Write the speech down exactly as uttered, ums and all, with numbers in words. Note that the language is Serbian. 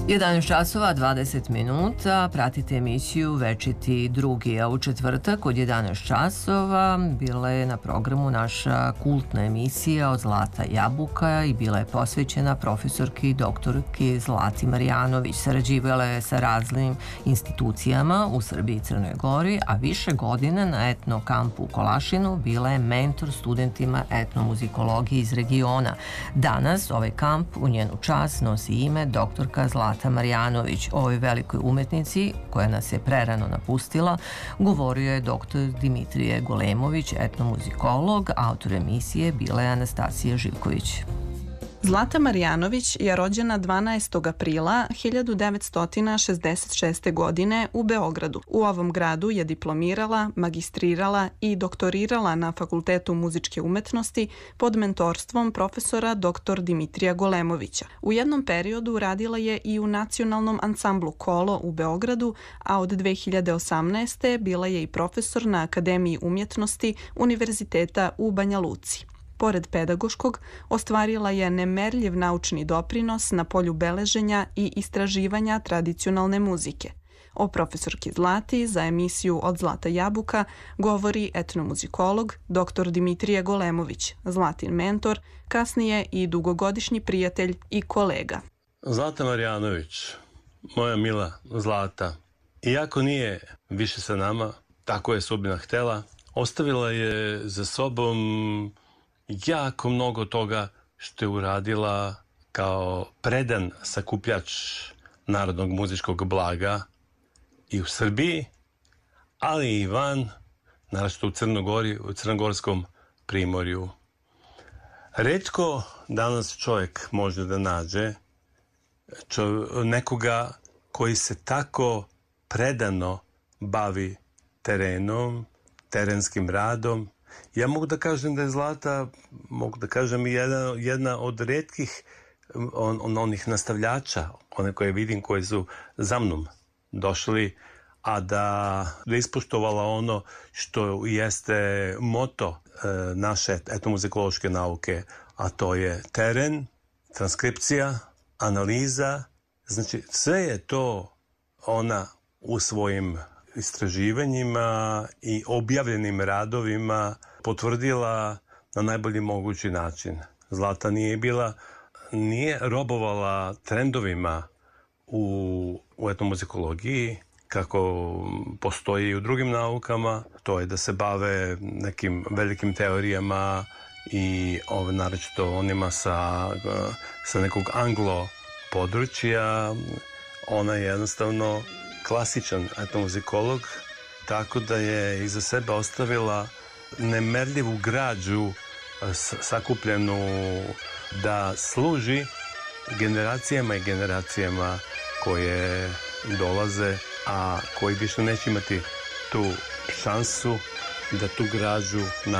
jedanaest časova dvadeset minuta, pratite emisiju Večiti drugi, a u četvrtak od jedanaest časova bila je na programu naša kultna emisija od Zlata Jabuka i bila je posvećena profesorki i doktorki Zlati Marjanović. Sarađivala je sa raznim institucijama u Srbiji i Crnoj Gori, a više godina na etno kampu u Kolašinu bila je mentor studentima etnomuzikologije iz regiona. Danas ovaj kamp u njenu čast nosi ime doktorka Zlata Marjanović. O ovoj velikoj umetnici, koja nas je prerano napustila, govorio je doktor Dimitrije Golemović, etnomuzikolog, autor emisije bila je Anastasija Živković. Zlata Marjanović je rođena dvanaestog aprila hiljadu devetsto šezdeset šeste. godine u Beogradu. U ovom gradu je diplomirala, magistrirala i doktorirala na Fakultetu muzičke umetnosti pod mentorstvom profesora doktor Dimitrija Golemovića. U jednom periodu radila je i u nacionalnom ansamblu Kolo u Beogradu, a od dve hiljade osamnaeste. bila je i profesor na Akademiji umjetnosti Univerziteta u Banja Luci. Pored pedagoškog, ostvarila je nemerljiv naučni doprinos na polju beleženja i istraživanja tradicionalne muzike. O profesorki Zlati za emisiju Od Zlata Jabuka govori etnomuzikolog doktor Dimitrije Golemović, Zlatin mentor, kasnije i dugogodišnji prijatelj i kolega. Zlata Marjanović, moja mila Zlata, iako nije više sa nama, tako je sudbina htela, ostavila je za sobom jako mnogo toga što je uradila kao predan sakupljač narodnog muzičkog blaga i u Srbiji, ali i van, naravno u Crnogori, u Crnogorskom primorju. Retko danas čovjek može da nađe čo, nekoga koji se tako predano bavi terenom, terenskim radom. Ja mogu da kažem da je Zlata, mogu da kažem i jedna, jedna od retkih on, on, onih nastavljača, one koje vidim, koji su za mnom došli, a da, da ispoštovala ono što jeste moto e, naše etnomuzikološke nauke, a to je teren, transkripcija, analiza. Znači, sve je to ona u svojim istraživanjima i objavljenim radovima potvrdila na najbolji mogući način. Zlata nije bila, nije robovala trendovima u, u etnomuzikologiji, kako postoji i u drugim naukama. To je da se bave nekim velikim teorijama i ove, naročito onima sa, sa nekog anglo područja. Ona je jednostavno klasičan etnomuzikolog, tako da je iza sebe ostavila nemerljivu građu sakupljenu da služi generacijama i generacijama koje dolaze, a koji više neće imati tu šansu da tu građu